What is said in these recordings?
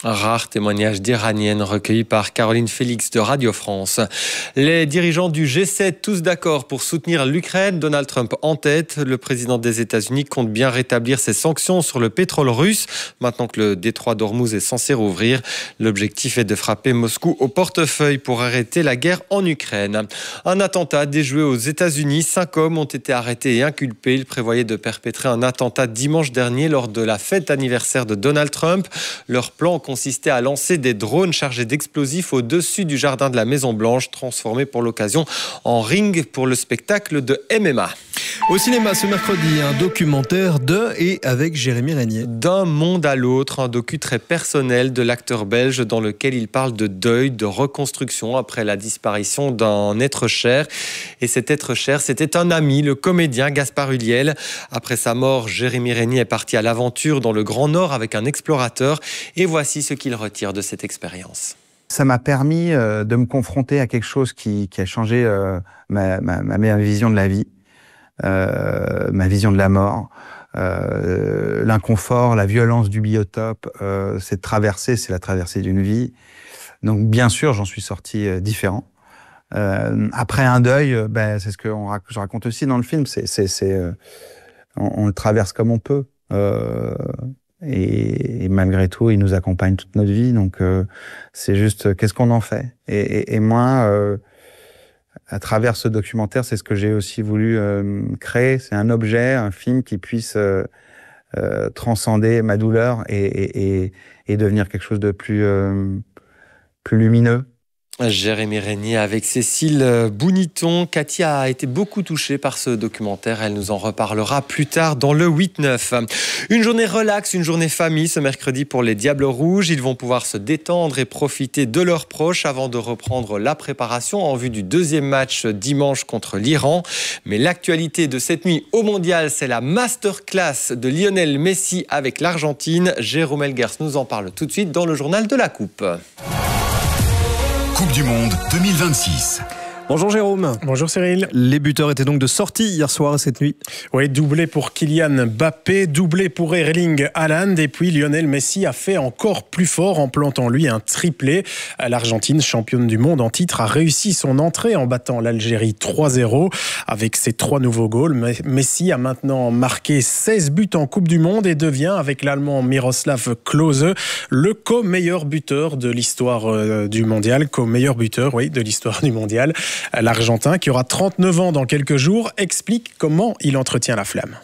Rare témoignage d'Iranienne recueilli par Caroline Félix de Radio France. Les dirigeants du G7 tous d'accord pour soutenir l'Ukraine, Donald Trump en tête. Le président des États-Unis compte bien rétablir ses sanctions sur le pétrole russe maintenant que le détroit d'Ormuz est censé rouvrir. L'objectif est de frapper Moscou au portefeuille pour arrêter la guerre en Ukraine. Un attentat déjoué aux États-Unis. 5 hommes ont été arrêtés et inculpés. Ils prévoyaient de perpétrer un attentat dimanche dernier lors de la fête d'anniversaire de Donald Trump. Leur plan consistait à lancer des drones chargés d'explosifs au-dessus du jardin de la Maison-Blanche, transformé pour l'occasion en ring pour le spectacle de MMA. Au cinéma ce mercredi, un documentaire de et avec Jérémy Régnier. D'un monde à l'autre, un docu très personnel de l'acteur belge dans lequel il parle de deuil, de reconstruction après la disparition d'un être cher. Et cet être cher, c'était un ami, le comédien Gaspard Ulliel. Après sa mort, Jérémy Régnier est parti à l'aventure dans le Grand Nord avec un explorateur. Et voici ce qu'il retire de cette expérience. Ça m'a permis de me confronter à quelque chose qui a changé ma vision de la vie. Ma vision de la mort, l'inconfort, la violence du biotope, c'est la traversée d'une vie. Donc bien sûr, j'en suis sorti différent. Après un deuil, c'est ce que je raconte aussi dans le film, on le traverse comme on peut. Et malgré tout, il nous accompagne toute notre vie. Donc c'est juste, qu'est-ce qu'on en fait ? Et moi... à travers ce documentaire, c'est ce que j'ai aussi voulu créer. C'est un objet, un film qui puisse transcender ma douleur et devenir quelque chose de plus lumineux. Jérémy Régnier avec Cécile Bouniton. Cathy a été beaucoup touchée par ce documentaire. Elle nous en reparlera plus tard dans le 8-9. Une journée relax, une journée famille ce mercredi pour les Diables Rouges. Ils vont pouvoir se détendre et profiter de leurs proches avant de reprendre la préparation en vue du deuxième match dimanche contre l'Iran. Mais l'actualité de cette nuit au Mondial, c'est la masterclass de Lionel Messi avec l'Argentine. Jérôme Elgers nous en parle tout de suite dans le journal de la Coupe. Coupe du Monde 2026. Bonjour Jérôme. Bonjour Cyril. Les buteurs étaient donc de sortie hier soir et cette nuit. Oui, doublé pour Kylian Mbappé, doublé pour Erling Haaland et puis Lionel Messi a fait encore plus fort en plantant lui un triplé. L'Argentine, championne du monde en titre, a réussi son entrée en battant l'Algérie 3-0. Avec ses 3 nouveaux goals, Messi a maintenant marqué 16 buts en Coupe du Monde et devient, avec l'Allemand Miroslav Klose, le co-meilleur buteur de l'histoire du mondial. Co-meilleur buteur, oui, de l'histoire du mondial. L'Argentin, qui aura 39 ans dans quelques jours, explique comment il entretient la flamme.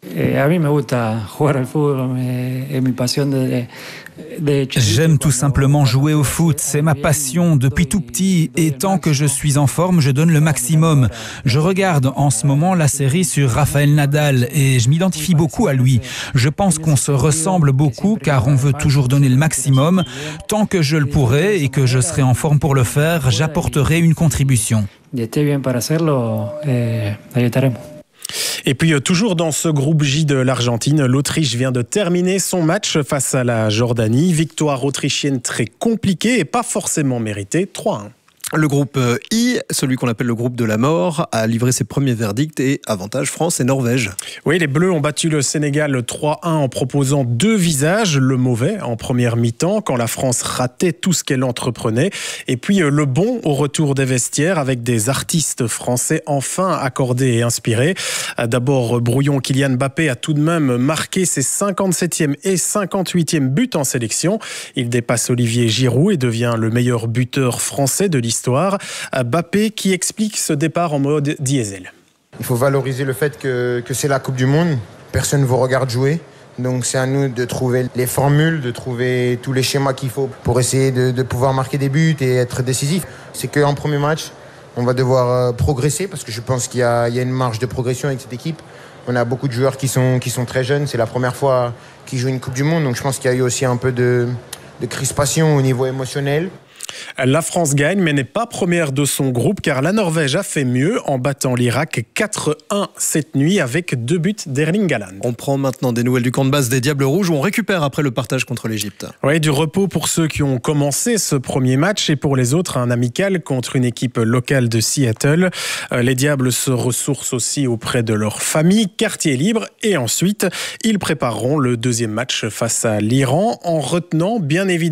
J'aime tout simplement jouer au foot, c'est ma passion depuis tout petit et tant que je suis en forme, je donne le maximum. Je regarde en ce moment la série sur Rafael Nadal et je m'identifie beaucoup à lui. Je pense qu'on se ressemble beaucoup car on veut toujours donner le maximum. Tant que je le pourrai et que je serai en forme pour le faire, j'apporterai une contribution. Et puis toujours dans ce groupe J de l'Argentine, l'Autriche vient de terminer son match face à la Jordanie. Victoire autrichienne très compliquée et pas forcément méritée, 3-1. Le groupe I, celui qu'on appelle le groupe de la mort, a livré ses premiers verdicts et avantage France et Norvège. Oui, les Bleus ont battu le Sénégal 3-1 en proposant 2 visages, le mauvais en première mi-temps quand la France ratait tout ce qu'elle entreprenait et puis le bon au retour des vestiaires avec des artistes français enfin accordés et inspirés. D'abord brouillon, Kylian Mbappé a tout de même marqué ses 57e et 58e buts en sélection. Il dépasse Olivier Giroud et devient le meilleur buteur français de l'histoire. Mbappé qui explique ce départ en mode diesel. Il faut valoriser le fait que c'est la Coupe du Monde. Personne ne vous regarde jouer. Donc c'est à nous de trouver les formules, de trouver tous les schémas qu'il faut pour essayer de pouvoir marquer des buts et être décisif. C'est qu'en premier match, on va devoir progresser parce que je pense qu'il y a une marge de progression avec cette équipe. On a beaucoup de joueurs qui sont très jeunes. C'est la première fois qu'ils jouent une Coupe du Monde. Donc je pense qu'il y a eu aussi un peu de crispation au niveau émotionnel. La France gagne mais n'est pas première de son groupe car la Norvège a fait mieux en battant l'Irak 4-1 cette nuit avec 2 buts d'Erling Haaland. On prend maintenant des nouvelles du camp de base des Diables Rouges où on récupère après le partage contre l'Égypte. Oui, du repos pour ceux qui ont commencé ce premier match et pour les autres un amical contre une équipe locale de Seattle. Les Diables se ressourcent aussi auprès de leur famille, quartier libre et ensuite ils prépareront le deuxième match face à l'Iran en retenant bien évidemment